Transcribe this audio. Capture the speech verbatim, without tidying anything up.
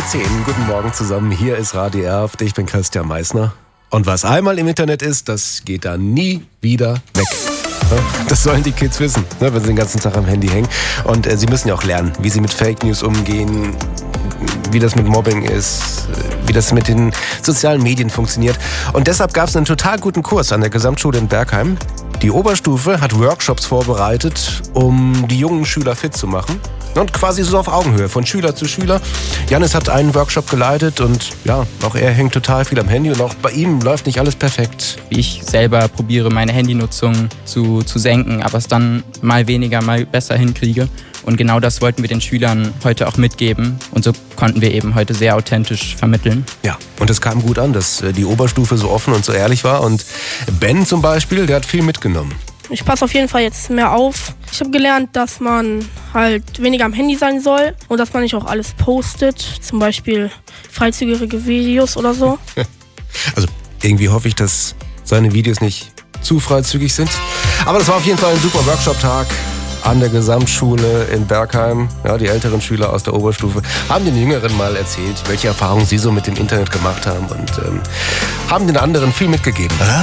Uhr zehn. Guten Morgen zusammen. Hier ist Radio Erft. Ich bin Christian Meissner. Und was einmal im Internet ist, das geht dann nie wieder weg. Das sollen die Kids wissen, wenn sie den ganzen Tag am Handy hängen. Und äh, sie müssen ja auch lernen, wie sie mit Fake News umgehen, wie das mit Mobbing ist, wie das mit den sozialen Medien funktioniert. Und deshalb gab es einen total guten Kurs an der Gesamtschule in Bergheim. Die Oberstufe hat Workshops vorbereitet, um die jungen Schüler fit zu machen. Und quasi so auf Augenhöhe, von Schüler zu Schüler. Janis hat einen Workshop geleitet und ja, auch er hängt total viel am Handy und auch bei ihm läuft nicht alles perfekt. Ich selber probiere meine Handynutzung zu, zu senken, aber es dann mal weniger, mal besser hinkriege. Und genau das wollten wir den Schülern heute auch mitgeben. Und so konnten wir eben heute sehr authentisch vermitteln. Ja, und es kam gut an, dass die Oberstufe so offen und so ehrlich war. Und Ben zum Beispiel, der hat viel mitgenommen. Ich passe auf jeden Fall jetzt mehr auf. Ich habe gelernt, dass man halt weniger am Handy sein soll und dass man nicht auch alles postet. Zum Beispiel freizügige Videos oder so. Also irgendwie hoffe ich, dass seine Videos nicht zu freizügig sind. Aber das war auf jeden Fall ein super Workshop-Tag an der Gesamtschule in Bergheim. Ja, die älteren Schüler aus der Oberstufe haben den Jüngeren mal erzählt, welche Erfahrungen sie so mit dem Internet gemacht haben und ähm, haben den anderen viel mitgegeben.